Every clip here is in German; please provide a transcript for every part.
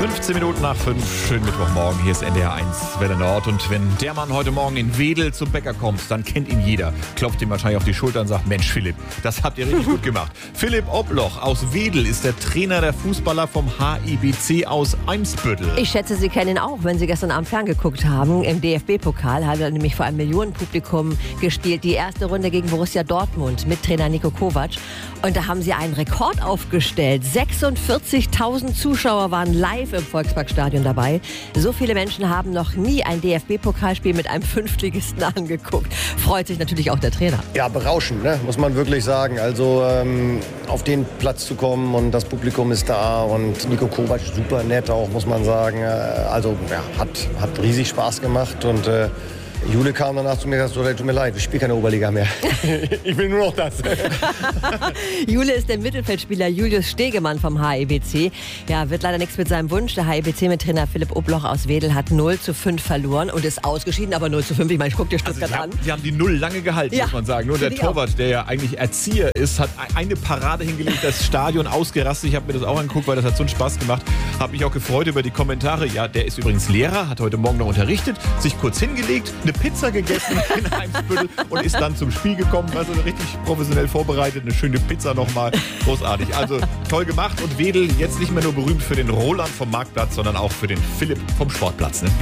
15 Minuten nach 5. Schönen Mittwochmorgen. Hier ist NDR 1 Welle Nord. Und wenn der Mann heute Morgen in Wedel zum Bäcker kommt, dann kennt ihn jeder. Klopft ihm wahrscheinlich auf die Schulter und sagt, Mensch Philipp, das habt ihr richtig gut gemacht. Philipp Obloch aus Wedel ist der Trainer der Fußballer vom HIBC aus Eimsbüttel. Ich schätze, Sie kennen ihn auch, wenn Sie gestern Abend ferngeguckt haben. Im DFB-Pokal hat er nämlich vor einem Millionenpublikum gespielt. Die erste Runde gegen Borussia Dortmund mit Trainer Niko Kovac. Und da haben sie einen Rekord aufgestellt. 46.000 Zuschauer waren live im Volksparkstadion dabei. So viele Menschen haben noch nie ein DFB-Pokalspiel mit einem Fünftligisten angeguckt. Freut sich natürlich auch der Trainer. Ja, berauschend, ne? Muss man wirklich sagen. Also auf den Platz zu kommen und das Publikum ist da und Niko Kovac super nett auch, muss man sagen. Also ja, hat riesig Spaß gemacht und Jule kam danach zu mir und gesagt, tut mir leid, ich spiele keine Oberliga mehr. Ich will nur noch das. Jule ist der Mittelfeldspieler Julius Stegemann vom HIBC. Ja, wird leider nichts mit seinem Wunsch. Der HIBC mit Trainer Philipp Obloch aus Wedel hat 0:5 verloren und ist ausgeschieden, aber 0:5. Ich meine, ich guck dir Stuttgart an. Die haben die Null lange gehalten, Ja, muss man sagen. Nur der Torwart, der ja eigentlich Erzieher ist, hat eine Parade hingelegt, das Stadion ausgerastet. Ich habe mir das auch angeguckt, weil das hat so einen Spaß gemacht. Habe mich auch gefreut über die Kommentare. Ja, der ist übrigens Lehrer, hat heute Morgen noch unterrichtet, sich kurz hingelegt, eine Pizza gegessen in Eimsbüttel und ist dann zum Spiel gekommen. Also richtig professionell vorbereitet, eine schöne Pizza nochmal. Großartig. Also toll gemacht und Wedel jetzt nicht mehr nur berühmt für den Roland vom Marktplatz, sondern auch für den Philipp vom Sportplatz. Ne?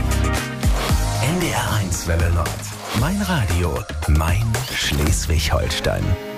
NDR 1 Welle Nord. Mein Radio, mein Schleswig-Holstein.